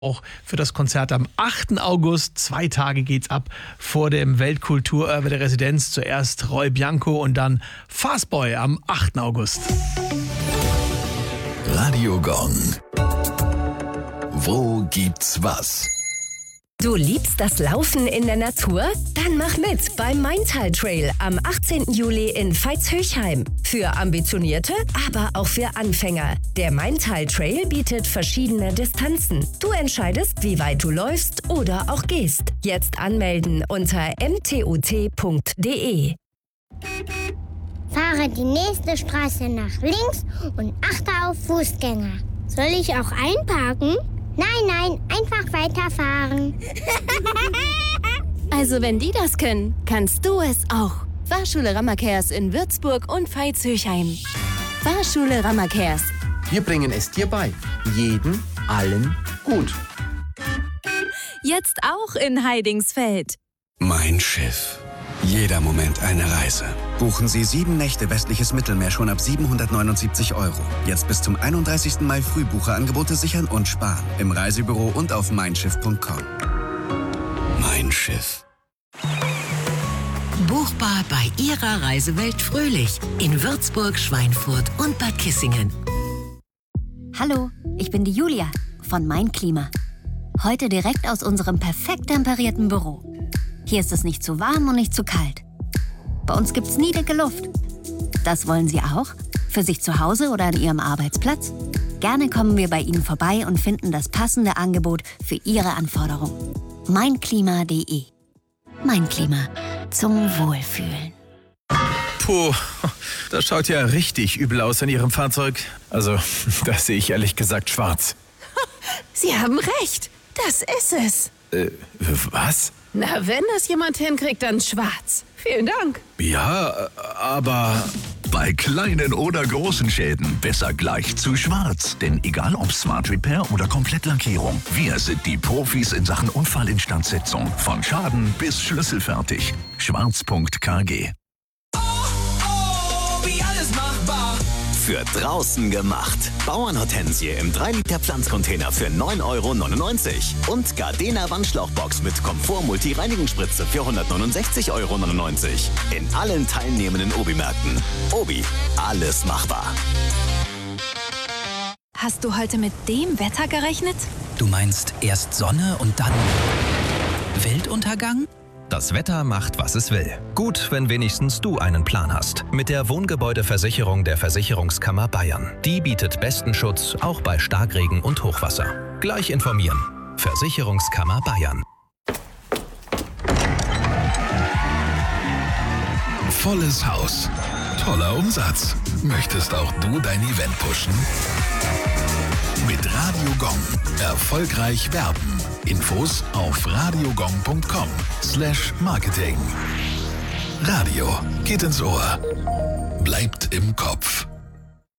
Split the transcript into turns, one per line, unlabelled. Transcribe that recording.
auch für das Konzert am 8. August. 2 Tage geht's ab vor dem Weltkulturerbe der Residenz. Zuerst Roy Bianco und dann Fastboy am 8. August.
Radio Gong. Wo gibt's was?
Du liebst das Laufen in der Natur? Dann mach mit beim Maintal Trail am 18. Juli in Veitshöchheim. Für Ambitionierte, aber auch für Anfänger. Der Maintal Trail bietet verschiedene Distanzen. Du entscheidest, wie weit du läufst oder auch gehst. Jetzt anmelden unter mtut.de.
Fahre die nächste Straße nach links und achte auf Fußgänger. Soll ich auch einparken? Nein, einfach weiterfahren.
Also wenn die das können, kannst du es auch. Fahrschule Rammerkehrs in Würzburg und Veitshöchheim. Fahrschule Rammerkehrs.
Wir bringen es dir bei. Jeden, allen, gut.
Jetzt auch in Heidingsfeld.
Mein Schiff. Jeder Moment eine Reise. Buchen Sie 7 Nächte westliches Mittelmeer schon ab 779 €. Jetzt bis zum 31. Mai Frühbucherangebote sichern und sparen. Im Reisebüro und auf meinschiff.com. Mein Schiff.
Buchbar bei Ihrer Reisewelt Fröhlich in Würzburg, Schweinfurt und Bad Kissingen.
Hallo, ich bin die Julia von Mein Klima. Heute direkt aus unserem perfekt temperierten Büro. Hier ist es nicht zu warm und nicht zu kalt. Bei uns gibt's nie dicke Luft. Das wollen Sie auch? Für sich zu Hause oder an Ihrem Arbeitsplatz? Gerne kommen wir bei Ihnen vorbei und finden das passende Angebot für Ihre Anforderungen. Meinklima.de. Mein Klima. Zum Wohlfühlen.
Puh, das schaut ja richtig übel aus in Ihrem Fahrzeug. Also, das sehe ich ehrlich gesagt schwarz.
Sie haben recht. Das ist es.
Was?
Na, wenn das jemand hinkriegt, dann schwarz. Vielen Dank.
Ja, aber...
Bei kleinen oder großen Schäden besser gleich zu schwarz. Denn egal ob Smart Repair oder Komplettlackierung, wir sind die Profis in Sachen Unfallinstandsetzung. Von Schaden bis schlüsselfertig. Schwarz.kg.
Wie alles machbar. Für draußen gemacht. Bauernhortensie im 3-Liter Pflanzcontainer für 9,99 € und Gardena Wandschlauchbox mit Komfort-Multi-Reinigungsspritze für 169,99 € in allen teilnehmenden Obi-Märkten. Obi, alles machbar.
Hast du heute mit dem Wetter gerechnet?
Du meinst erst Sonne und dann Weltuntergang? Das Wetter macht, was es will. Gut, wenn wenigstens du einen Plan hast. Mit der Wohngebäudeversicherung der Versicherungskammer Bayern. Die bietet besten Schutz, auch bei Starkregen und Hochwasser. Gleich informieren. Versicherungskammer Bayern.
Volles Haus. Toller Umsatz. Möchtest auch du dein Event pushen? Mit Radio Gong. Erfolgreich werben. Infos auf radiogong.com/Marketing. Radio geht ins Ohr. Bleibt im Kopf.